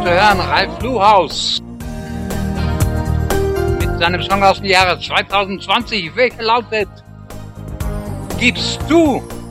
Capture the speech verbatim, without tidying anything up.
zu hören Ralf Luhaus mit seinem Song aus dem Jahre zwanzig zwanzig, welcher lautet Gibst du?